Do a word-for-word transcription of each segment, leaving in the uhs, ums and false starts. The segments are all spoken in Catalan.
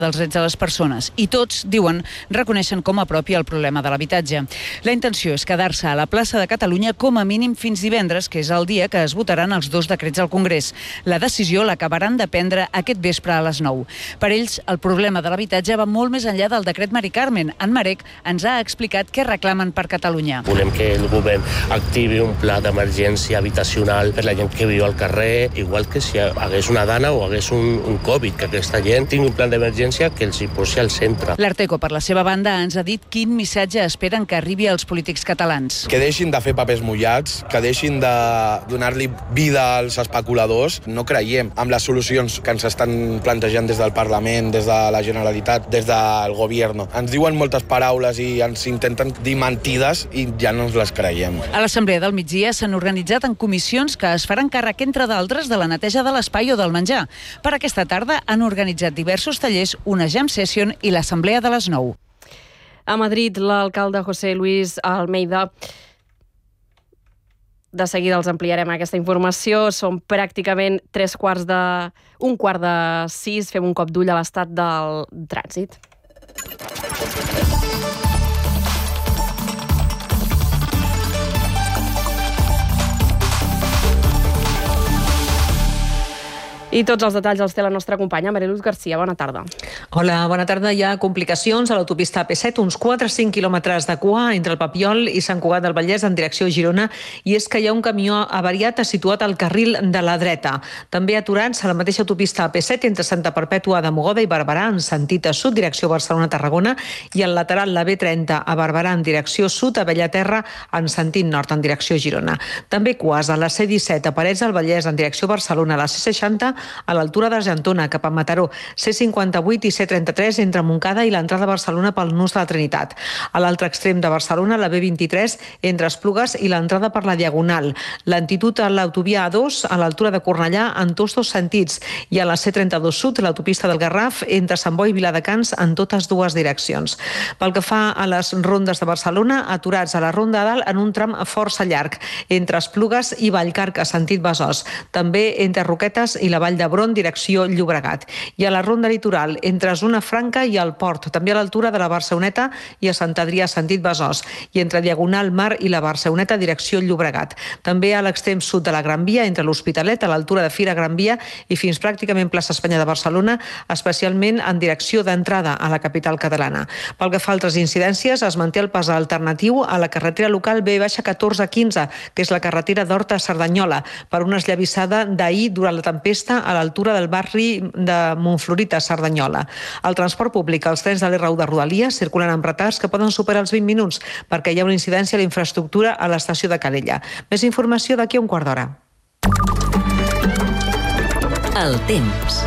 dels drets de les persones i tots, diuen, reconeixen com a propi el problema de l'habitatge. La intenció és quedar-se a la plaça de Catalunya com a mínim fins divendres, que és el dia que es votaran els dos decrets al Congrés. La decisió l'acabaran de prendre aquest vespre a les nou. Per ells, el problema de l'habitatge va molt més enllà del decret Mari Carmen. En Marek ens ha explicat què reclamen per Catalunya. Volem que el govern activi un pla d'emergència habitacional per la gent que viu al carrer, igual que si hagués una dana o hagués un, un Covid, que aquesta gent tingui un plan d'emergència que els hi posi al centre. L'Arteco, per la seva banda, ens ha dit quin missatge esperen que arribi als polítics catalans. Que deixin de fer papers mullats, que deixin de donar-li vida als especuladors. No creiem amb les solucions que ens estan plantejant des del Parlament, des de la Generalitat, des del Govern. Ens diuen moltes paraules i ens intenten dir mentides i ja no ens les creiem. A l'Assemblea del migdia s'han organitzat en comissions que es faran càrrec, entre d'altres, de la neteja de l'espai o del menjar. Per aquesta tarda han organitzat diversos tallers, una jam session i l'assemblea de les nou. A Madrid, l'alcalde José Luis Almeida... De seguida els ampliarem aquesta informació. Són pràcticament tres quarts de... un quart de sis. Fem un cop d'ull a l'estat del trànsit. I tots els detalls els té la nostra companya Mariluz Garcia. Bona tarda. Hola, bona tarda. Hi ha complicacions a l'autopista A P set, uns quatre a cinc quilòmetres de cua entre el Papiol i Sant Cugat del Vallès en direcció a Girona, i és que hi ha un camió avariat situat al carril de la dreta. També aturats a la mateixa autopista A P set entre Santa Perpètua de Mogoda i Barberà en sentit a sud, direcció Barcelona-Tarragona, i al lateral la B trenta a Barberà en direcció sud, a Bellaterra en sentit nord en direcció Girona. També cues a la C disset a Parets del Vallès en direcció Barcelona, a la C seixanta a l'altura d'Argentona, cap a Mataró, C cinquanta-vuit i C trenta-tres entre Montcada i l'entrada a Barcelona pel nus de la Trinitat. A l'altre extrem de Barcelona, la B vint-i-tres entre Esplugues i l'entrada per la Diagonal. Lentitud a l'autovia A dos a l'altura de Cornellà en tots dos sentits, i a la C trenta-dos sud, l'autopista del Garraf, entre Sant Boi i Viladecans en totes dues direccions. Pel que fa a les rondes de Barcelona, aturats a la Ronda Dalt en un tram força llarg, entre Esplugues i Vallcarca, sentit Besòs. També entre Roquetes i la Vall d'Hebron, direcció Llobregat. I a la ronda litoral, entre Zona Franca i el Port, també a l'altura de la Barceloneta i a Sant Adrià, sentit Besòs, i entre Diagonal Mar i la Barceloneta, direcció Llobregat. També a l'extrem sud de la Gran Via, entre l'Hospitalet, a l'altura de Fira Gran Via i fins pràcticament plaça Espanya de Barcelona, especialment en direcció d'entrada a la capital catalana. Pel que fa a altres incidències, es manté el pas alternatiu a la carretera local B catorze quinze, que és la carretera d'Horta a Cerdanyola, per una esllavissada d'ahir durant la tempesta a l'altura del barri de Montflorit a Cerdanyola. El transport públic, els trens de l'R u de Rodalies circulen amb retards que poden superar els vint minuts perquè hi ha una incidència a la infraestructura a l'estació de Calella. Més informació d'aquí a un quart d'hora. El temps.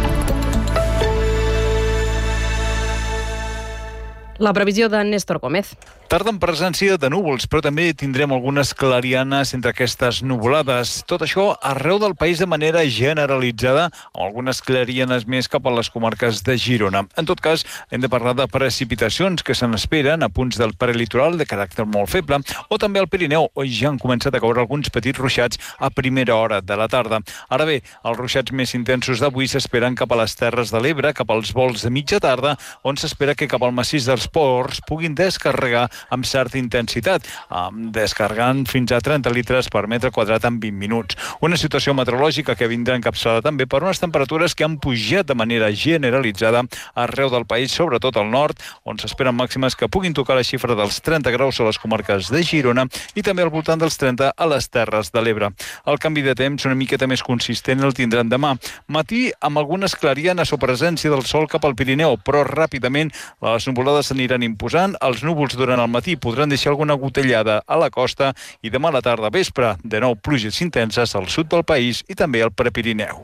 La previsió de Néstor Gómez. Tarda en presència de núvols, però també tindrem algunes clarianes entre aquestes nuvolades. Tot això arreu del país de manera generalitzada, amb algunes clarianes més cap a les comarques de Girona. En tot cas, hem de parlar de precipitacions que se n'esperen a punts del prelitoral de caràcter molt feble, o també al Pirineu, on ja han començat a caure alguns petits ruixats a primera hora de la tarda. Ara bé, els ruixats més intensos d'avui s'esperen cap a les Terres de l'Ebre, cap als volts de mitja tarda, on s'espera que cap al massís dels Ports puguin descarregar amb certa intensitat, descarregant fins a trenta litres per metre quadrat en vint minuts. Una situació meteorològica que vindrà encapçalada també per unes temperatures que han pujat de manera generalitzada arreu del país, sobretot al nord, on s'esperen màximes que puguin tocar la xifra dels trenta graus a les comarques de Girona i també al voltant dels trenta a les Terres de l'Ebre. El canvi de temps una miqueta més consistent el tindran demà. Matí amb algunes clarianes o presència del sol cap al Pirineu, però ràpidament les nuvolades s'aniran imposant, els núvols durant el matí podran deixar alguna gotellada a la costa i demà a la tarda vespre, de nou pluges intenses al sud del país i també al Prepirineu.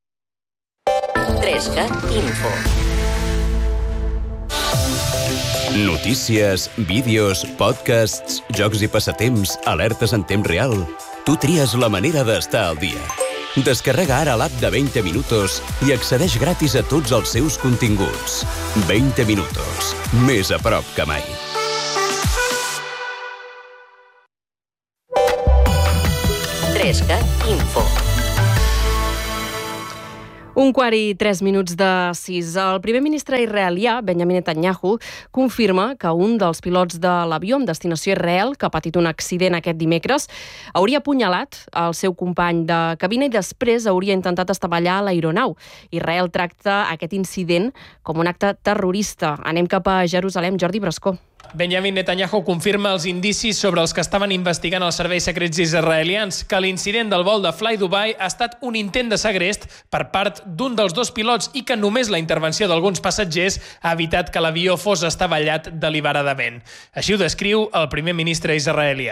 trescat Info. Notícies, vídeos, podcasts, jocs i passatemps, alertes en temps real. Tu tries la manera d'estar al dia. Descarrega ara l'app de veinte minutos i accedeix gratis a tots els seus continguts. veinte minutos. Més a prop que mai. trescat Info. Un quart i tres minuts de sis. El primer ministre israelià, Benjamin Netanyahu, confirma que un dels pilots de l'avió amb destinació a Israel, que ha patit un accident aquest dimecres, hauria apunyalat el seu company de cabina i després hauria intentat estavellar l'aeronau. Israel tracta aquest incident com un acte terrorista. Anem cap a Jerusalem. Jordi Brascó. Benjamin Netanyahu confirma els indicis sobre els que estaven investigant els serveis secrets israelians, que l'incident del vol de Fly Dubai ha estat un intent de segrest per part d'un dels dos pilots i que només la intervenció d'alguns passatgers ha evitat que l'avió fos estavellat deliberadament. Així ho descriu el primer ministre israelià.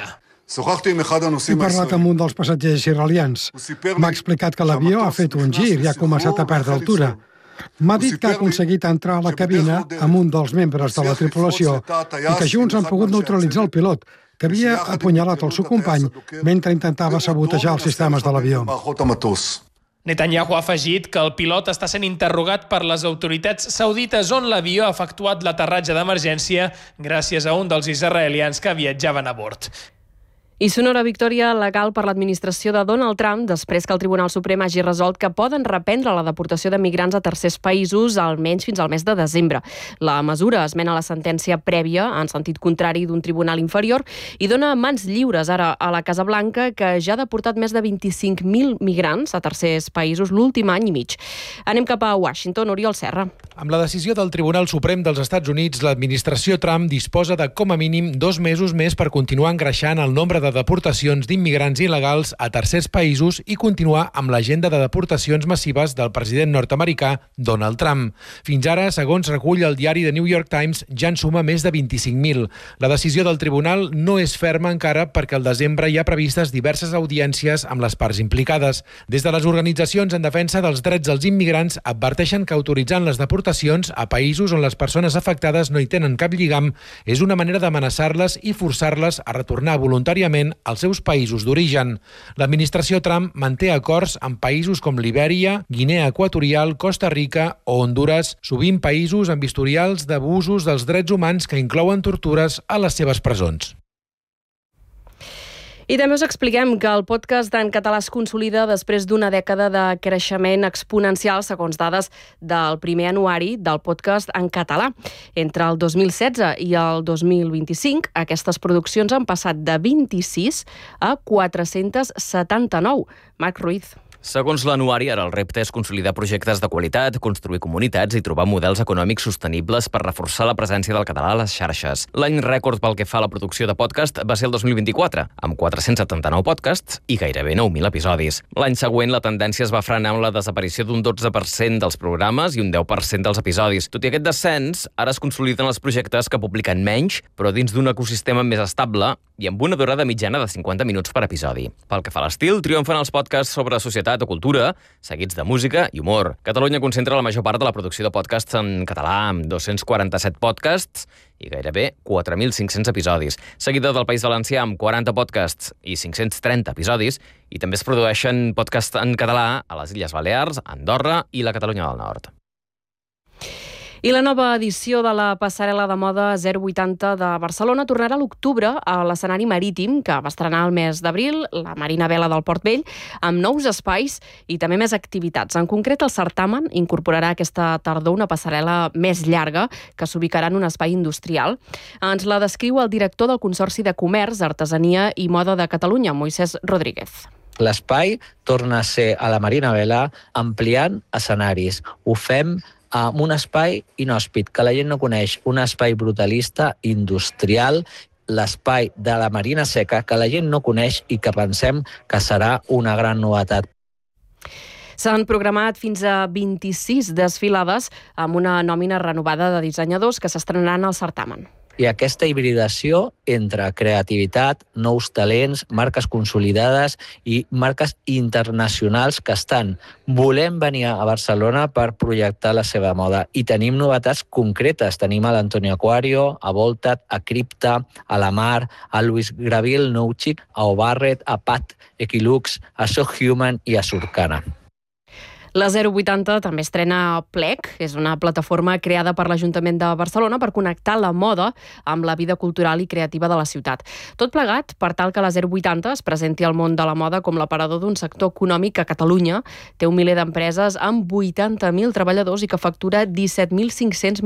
He parlat amb un dels passatgers israelians. M'ha explicat que l'avió ha fet un gir i ha començat a perdre altura. M'ha dit que ha aconseguit entrar a la cabina amb un dels membres de la tripulació i que junts han pogut neutralitzar el pilot, que havia apunyalat el seu company mentre intentava sabotejar els sistemes de l'avió. Netanyahu ha afegit que el pilot està sent interrogat per les autoritats saudites on l'avió ha efectuat l'aterratge d'emergència gràcies a un dels israelians que viatjaven a bord. I sonora victòria legal per l'administració de Donald Trump després que el Tribunal Suprem hagi resolt que poden reprendre la deportació de migrants a tercers països almenys fins al mes de desembre. La mesura esmena la sentència prèvia en sentit contrari d'un tribunal inferior i dona mans lliures ara a la Casa Blanca, que ja ha deportat més de vint-i-cinc mil migrants a tercers països l'últim any i mig. Anem cap a Washington. Oriol Serra. Amb la decisió del Tribunal Suprem dels Estats Units, l'administració Trump disposa de com a mínim dos mesos més per continuar engreixant el nombre de de deportacions d'immigrants il·legals a tercers països i continuar amb l'agenda de deportacions massives del president nord-americà Donald Trump. Fins ara, segons recull el diari The New York Times, ja en suma més de vint-i-cinc mil. La decisió del tribunal no és ferma encara perquè al desembre hi ha previstes diverses audiències amb les parts implicades. Des de les organitzacions en defensa dels drets dels immigrants adverteixen que autoritzant les deportacions a països on les persones afectades no hi tenen cap lligam és una manera d'amenaçar-les i forçar-les a retornar voluntàriament als seus països d'origen. L'administració Trump manté acords amb països com Libèria, Guinea Equatorial, Costa Rica o Honduras, sovint països amb historials d'abusos dels drets humans que inclouen tortures a les seves presons. I també us expliquem que el podcast en català es consolida després d'una dècada de creixement exponencial, segons dades del primer anuari del podcast en català. Entre el dos mil setze i el dos mil vint-i-cinc, aquestes produccions han passat de vint-i-sis a quatre-cents setanta-nou. Marc Ruiz. Segons l'anuari, ara el repte és consolidar projectes de qualitat, construir comunitats i trobar models econòmics sostenibles per reforçar la presència del català a les xarxes. L'any rècord pel que fa a la producció de podcast va ser el dos mil vint-i-quatre, amb quatre-cents setanta-nou podcasts i gairebé nou mil episodis. L'any següent, la tendència es va frenar amb la desaparició d'un dotze per cent dels programes i un deu per cent dels episodis. Tot i aquest descens, ara es consoliden els projectes que publiquen menys, però dins d'un ecosistema més estable i amb una durada mitjana de cinquanta minuts per episodi. Pel que fa a l'estil, triomfen els podcasts sobre societat o cultura, seguits de música i humor. Catalunya concentra la major part de la producció de podcasts en català, amb dos-cents quaranta-set podcasts i gairebé quatre mil cinc-cents episodis. Seguida del País Valencià, amb quaranta podcasts i cinc-cents trenta episodis, i també es produeixen podcasts en català a les Illes Balears, Andorra i la Catalunya del Nord. I la nova edició de la passarel·la de moda zero vuitanta de Barcelona tornarà a l'octubre a l'escenari marítim, que va estrenar el mes d'abril, la Marina Vela del Port Vell, amb nous espais i també més activitats. En concret, el certamen incorporarà aquesta tardor una passarel·la més llarga que s'ubicarà en un espai industrial. Ens la descriu el director del Consorci de Comerç, Artesania i Moda de Catalunya, Moisés Rodríguez. L'espai torna a ser a la Marina Vela ampliant escenaris. Ho fem amb un espai inhòspit, que la gent no coneix, un espai brutalista, industrial, l'espai de la Marina Seca, que la gent no coneix i que pensem que serà una gran novetat. S'han programat fins a vint-i-sis desfilades amb una nòmina renovada de dissenyadors que s'estrenaran al certamen. I aquesta hibridació entre creativitat, nous talents, marques consolidades i marques internacionals que estan volent venir a Barcelona per projectar la seva moda. I tenim novetats concretes. Tenim a l'Antonio Aquario, a Voltat, a Crypta, a La Mar, a Luis Gravil, Nouchik, a O'Barrett, a Pat Equilux, a So Human i a Surcana. La zero vuitanta també estrena Plec, és una plataforma creada per l'Ajuntament de Barcelona per connectar la moda amb la vida cultural i creativa de la ciutat. Tot plegat per tal que la zero vuitanta es presenti al món de la moda com l'aparador d'un sector econòmic que a Catalunya té un miler d'empreses amb vuitanta mil treballadors i que factura disset mil cinc-cents